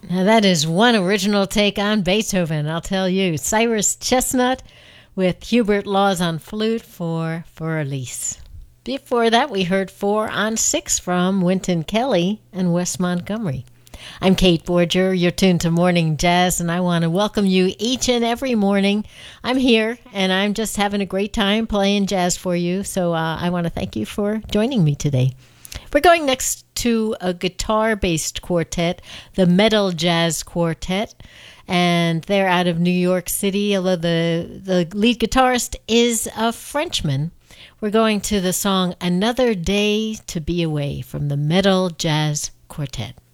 Now that is one original take on Beethoven, I'll tell you. Cyrus Chestnut with Hubert Laws on flute for Elise. Before that, we heard 4 on 6 from Wynton Kelly and Wes Montgomery. I'm Kate Borger. You're tuned to Morning Jazz, and I want to welcome you each and every morning. I'm here, and I'm just having a great time playing jazz for you, so I want to thank you for joining me today. We're going next to a guitar-based quartet, the Metal Jazz Quartet, and they're out of New York City, although the lead guitarist is a Frenchman. We're going to the song Another Day to Be Away from the Metal Jazz Quartet.